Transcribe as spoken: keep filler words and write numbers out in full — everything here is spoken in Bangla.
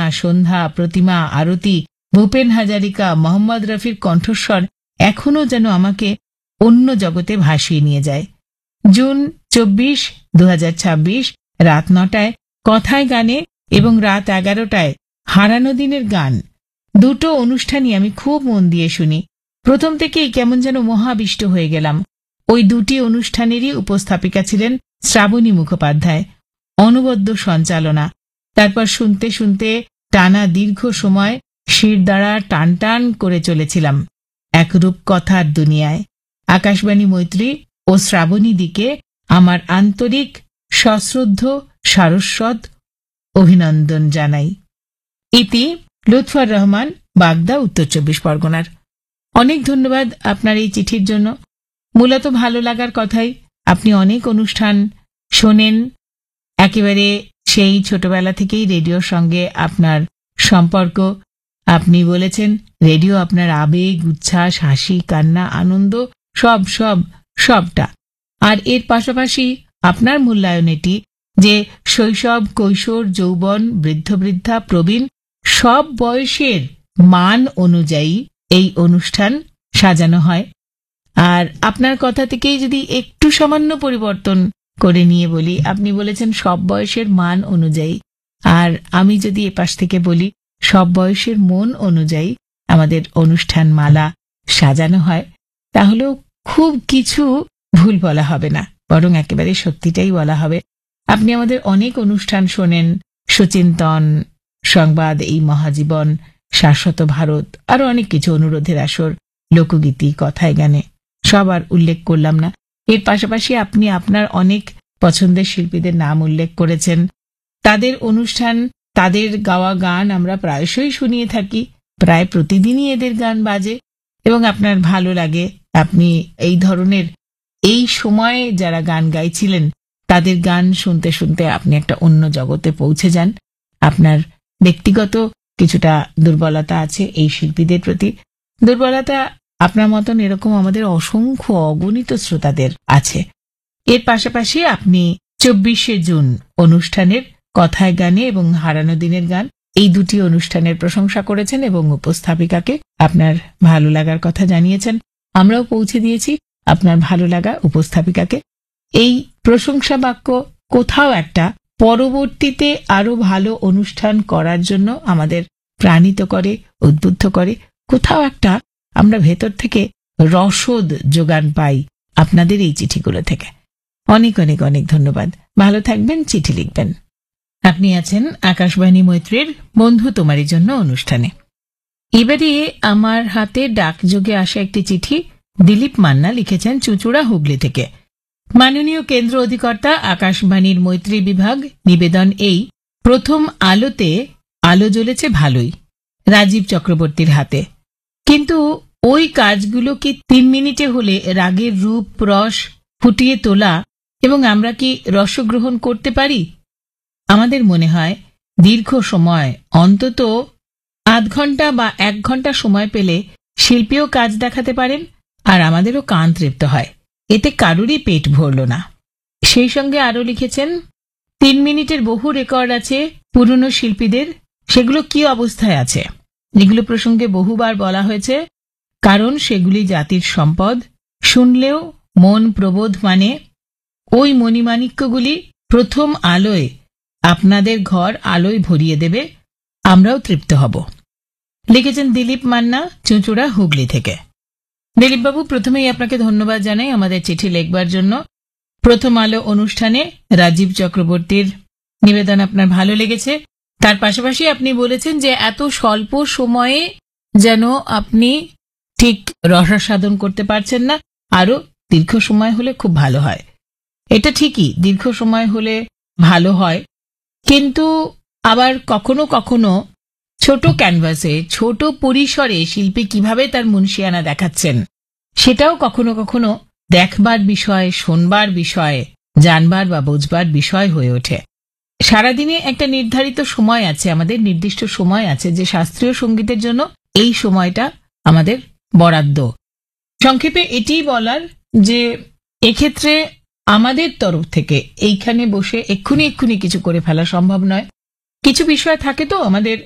সন্ধ্যা, প্রতিমা, আরতি, ভূপেন হাজারিকা, মোহাম্মদ রফির কণ্ঠস্বর এখনো যেন আমাকে অন্য জগতে ভাসিয়ে নিয়ে যায়। জুন চব্বিশ দু হাজার ছাব্বিশ রাত নটায় কথায় গানে এবং রাত এগারোটায় হারানো দিনের গান, দুটো অনুষ্ঠানই আমি খুব মন দিয়ে শুনি। প্রথম থেকেই কেমন যেন মহাবিষ্ট হয়ে গেলাম। ওই দুটি অনুষ্ঠানেরই উপস্থাপিকা ছিলেন শ্রাবণী মুখোপাধ্যায়। অনবদ্য সঞ্চালনা। তারপর শুনতে শুনতে টানা দীর্ঘ সময় শির দ্বারা টান টান করে চলেছিলাম এক রূপকথার দুনিয়ায়। আকাশবাণী মৈত্রী ও শ্রাবণী দিকে আমার আন্তরিক সশ্রদ্ধ সারস্বত অভিনন্দন জানাই। ইতি লুৎফর রহমান, বাগদা, উত্তর চব্বিশ পরগনার। অনেক ধন্যবাদ আপনার এই চিঠির জন্য। মূলত ভালো লাগার কথাই, আপনি অনেক অনুষ্ঠান শোনেন, একেবারে সেই ছোটবেলা থেকেই রেডিওর সঙ্গে আপনার সম্পর্ক। আপনি বলেছেন রেডিও আপনার আবেগ, উচ্ছ্বাস, হাসি, কান্না, আনন্দ, সব সব সবটা। আর এর পাশাপাশি আপনার মূল্যায়ন এটি যে শৈশব, কৈশোর, যৌবন, বৃদ্ধ বৃদ্ধা, প্রবীণ সব বয়সের মান অনুযায়ী এই অনুষ্ঠান সাজানো হয়। আর আপনার কথা থেকেই যদি একটু সামান্য পরিবর্তন করে নিয়ে বলি, আপনি বলেছেন সব বয়সের মান অনুযায়ী, আর আমি যদি এপাশ থেকে বলি সব বয়সের মন অনুযায়ী আমাদের অনুষ্ঠান মালা সাজানো হয়, তাহলেও খুব কিছু ভুল বলা হবে না, বরং একেবারে সত্যিটাই বলা হবে। আপনি আমাদের অনেক অনুষ্ঠান শোনেন, সুচিন্তন, সংবাদ, এই মহাজীবন, শাশ্বত ভারত, আরো অনেক কিছু, অনুরোধের আসর, লোকগীতি, কথায় গানে, সব আর উল্লেখ করলাম না। এর পাশাপাশি আপনি আপনার অনেক পছন্দের শিল্পীদের নাম উল্লেখ করেছেন। তাদের অনুষ্ঠান, তাদের গাওয়া গান আমরা প্রায়শই শুনিয়ে থাকি, প্রায় প্রতিদিনই এদের গান বাজে এবং আপনার ভালো লাগে। আপনি এই ধরনের এই সময়ে যারা গান গাইছিলেন তাদের গান শুনতে শুনতে আপনি একটা অন্য জগতে পৌঁছে যান। আপনার ব্যক্তিগত কিছুটা দুর্বলতা আছে এই শিল্পীদের প্রতি। দুর্বলতা আপনার মতন এরকম আমাদের অসংখ্য অগণিত শ্রোতাদের আছে। এর পাশাপাশি আপনি চব্বিশে জুন অনুষ্ঠানের কথায় গানে এবং হারানো দিনের গান, এই দুটি অনুষ্ঠানের প্রশংসা করেছেন এবং উপস্থাপিকাকে আপনার ভালো লাগার কথা জানিয়েছেন। আমরাও পৌঁছে দিয়েছি আপনার ভালো লাগা উপস্থাপিকাকে। এই প্রশংসা বাক্য কোথাও একটা পরবর্তীতে আরো ভালো অনুষ্ঠান করার জন্য আমাদের প্রাণিত করে, উদ্বুদ্ধ করে। কোথাও একটা আমরা ভেতর থেকে রসদ যোগান পাই আপনাদের এই চিঠিগুলো থেকে। অনেক অনেক অনেক ধন্যবাদ। ভালো থাকবেন, চিঠি লিখবেন। আপনি আছেন আকাশবাণী মৈত্রীর বন্ধু তোমারই জন্য অনুষ্ঠানে। এবারে আমার হাতে ডাকযোগে আসা একটি চিঠি দিলীপ মান্না লিখেছেন চুঁচুড়া, হুগলি থেকে। মাননীয় কেন্দ্র অধিকর্তা, আকাশবাণীর মৈত্রী বিভাগ, নিবেদন এই, প্রথম আলোতে আলো জ্বলেছে ভালোই রাজীব চক্রবর্তীর হাতে, কিন্তু ওই কাজগুলো কি তিন মিনিটে হলে রাগের রূপ রস ফুটিয়ে তোলা এবং আমরা কি রসগ্রহণ করতে পারি? আমাদের মনে হয় দীর্ঘ সময়, অন্তত আধ ঘন্টা বা এক ঘন্টা সময় পেলে শিল্পীও কাজ দেখাতে পারেন আর আমাদেরও কান তৃপ্ত হয়, এতে কারুরই পেট ভরল না। সেই সঙ্গে আরো লিখেছেন, তিন মিনিটের বহু রেকর্ড আছে পুরনো শিল্পীদের, সেগুলো কি অবস্থায় আছে? এগুলো প্রসঙ্গে বহুবার বলা হয়েছে, কারণ সেগুলি জাতির সম্পদ। শুনলেও মন প্রবোধ, মানে ওই মণিমাণিক্যগুলি প্রথম আলোয় আপনাদের ঘর আলোয় ভরিয়ে দেবে, আমরাও তৃপ্ত হব। লিখেছেন দিলীপ মান্না, চুঁচুড়া, হুগলি থেকে। দিলীপবাবু, প্রথমেই আপনাকে ধন্যবাদ জানাই আমাদের চিঠি লেখবার জন্য। প্রথম আলো অনুষ্ঠানে রাজীব চক্রবর্তীর নিবেদন আপনার ভালো লেগেছে। তার পাশাপাশি আপনি বলেছেন যে এত স্বল্প সময়ে যেন আপনি ঠিক রসাস্বাদন করতে পারছেন না, আরো দীর্ঘ সময় হলে খুব ভালো হয়। এটা ঠিকই, দীর্ঘ সময় হলে ভালো হয়, কিন্তু আবার কখনো কখনো ছোট ক্যানভাসে, ছোট পরিসরে শিল্পী কিভাবে তার মুনশিয়ানা দেখাচ্ছেন সেটাও কখনো কখনো দেখবার বিষয়, শোনবার বিষয়, জানবার বা বুঝবার বিষয় হয়ে ওঠে। সারাদিনে একটা নির্ধারিত সময় আছে, আমাদের নির্দিষ্ট সময় আছে যে শাস্ত্রীয় সঙ্গীতের জন্য এই সময়টা আমাদের বরাদ্দ। সংক্ষেপে এটিই বলার যে এক্ষেত্রে আমাদের তরফ থেকে এইখানে বসে এক্ষুনি এক্ষুনি কিছু করে ফেলা সম্ভব নয়। কিছু বিষয় থাকে তো আমাদের